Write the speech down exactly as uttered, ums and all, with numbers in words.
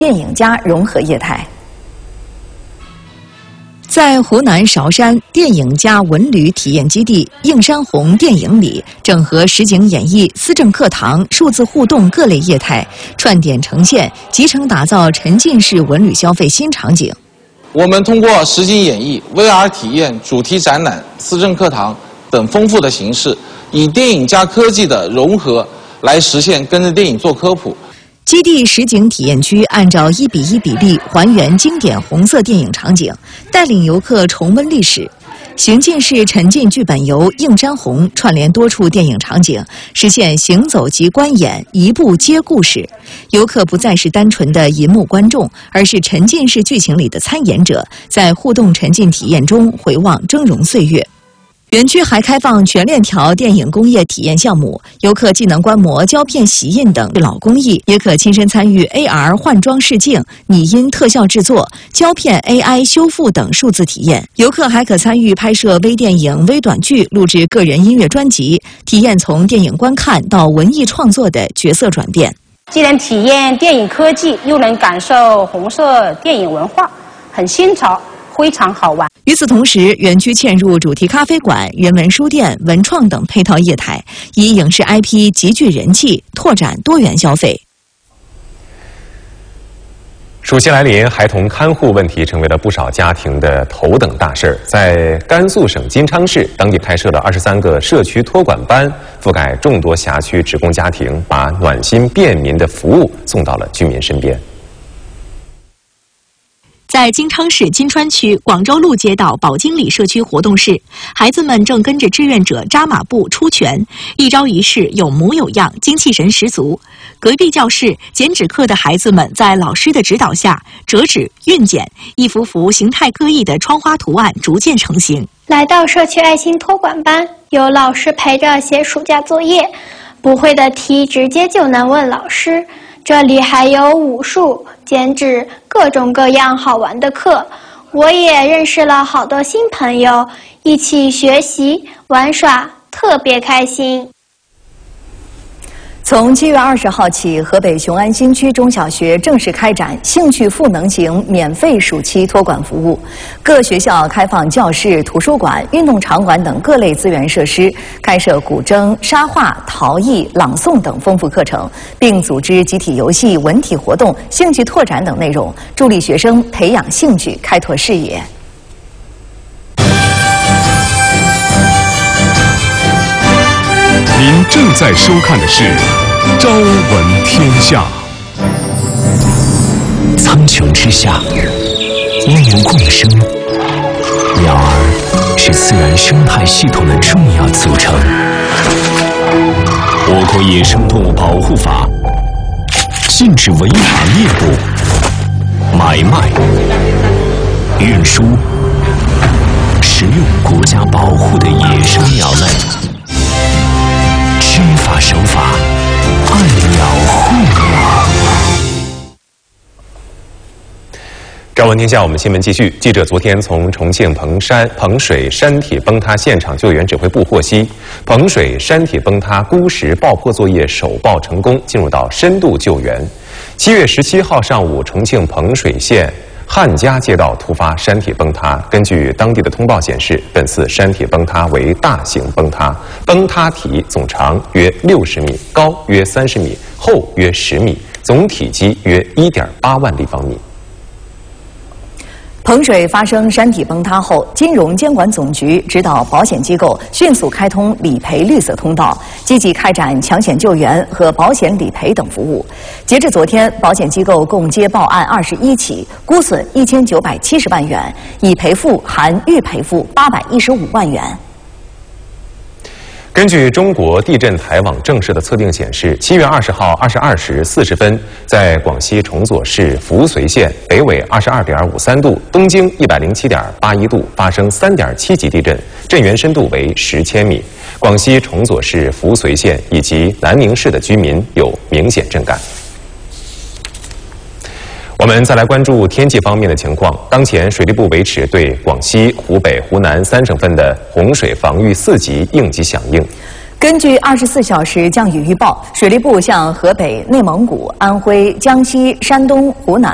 电影家融合业态。 在湖南韶山电影家文旅体验基地映山红电影里，整合实景演绎、思政课堂、数字互动各类业态，串点呈现，集成打造沉浸式文旅消费新场景。 我们通过实景演绎、V R 体验、主题展览、思政课堂等丰富的形式，以电影加科技的融合，来实现跟着电影做科普。 基地实景体验区按照一比一比例还原经典红色电影场景，带领游客重温历史。行进式沉浸剧本游映山红串联多处电影场景，实现行走即观演，一步接故事。游客不再是单纯的银幕观众，而是沉浸式剧情里的参演者，在互动沉浸体验中回望峥嵘岁月。园区还开放全链条电影工业体验项目，游客既能观摩胶片洗印等老工艺，也可亲身参与 A R 换装试镜、拟音特效制作、胶片 A I 修复等数字体验。游客还可参与拍摄微电影、微短剧，录制个人音乐专辑，体验从电影观看到文艺创作的角色转变。 既能体验电影科技，又能感受红色电影文化，很新潮，非常好玩。 与此同时，园区嵌入主题咖啡馆、人文书店、文创等配套业态，以影视 I P 极具人气，拓展多元消费。 暑期来临，孩童看护问题成为了不少家庭的头等大事儿。在甘肃省金昌市，当地开设了二十三个社区托管班，覆盖众多辖区，职工家庭把暖心便民的服务送到了居民身边。 在金昌市金川区广州路街道宝经里社区活动室，孩子们正跟着志愿者扎马步出拳，一招一式有模有样，精气神十足。隔壁教室剪纸课的孩子们在老师的指导下折纸、晕剪，一幅幅形态各异的窗花图案逐渐成型。 来到社区爱心托管班，有老师陪着写暑假作业，不会的题直接就能问老师。这里还有武术、剪纸，各种各样好玩的课。我也认识了好多新朋友，一起学习玩耍，特别开心。 从七月二十号起，河北雄安新区中小学正式开展兴趣赋能型免费暑期托管服务。各学校开放教室、图书馆、运动场馆等各类资源设施，开设古筝、沙画、陶艺、朗诵等丰富课程，并组织集体游戏、文体活动、兴趣拓展等内容，助力学生培养兴趣、开拓视野。 您正在收看的是《朝闻天下》。 苍穹之下，嗡嗡共生，鸟儿是自然生态系统的重要组成。我国野生动物保护法禁止违法猎捕、买卖、运输、食用国家保护的野生鸟类。知法守法，爱鸟护鸟。 朝闻天下，我们新闻继续。记者昨天从重庆彭山彭水山体崩塌现场救援指挥部获悉，彭水山体崩塌估石爆破作业首爆成功，进入到深度救援。七月十七号上午，重庆彭水县汉家街道突发山体崩塌。根据当地的通报显示，本次山体崩塌为大型崩塌，崩塌体总长约六十米，高约三十米，厚约十米，总体积约一点八万立方米。 彭水发生山体崩塌后，金融监管总局指导保险机构迅速开通理赔绿色通道，积极开展抢险救援和保险理赔等服务。截至昨天，保险机构共接报案二十一起，估损一千九百七十万元，已赔付含预赔付八百一十五万元。 根据中国地震台网正式的测定显示，七月二十号二十二时四十分，在广西崇左市扶绥县北纬二十二点五三度、东经一百零七点八一度发生三点七级地震，震源深度为十千米。广西崇左市扶绥县以及南宁市的居民有明显震感。我们再来关注天气方面的情况。当前，水利部维持对广西、湖北、湖南三省份的洪水防御四级应急响应。 根据二十四小时降雨预报，水利部向河北、内蒙古、安徽、江西、山东、湖南、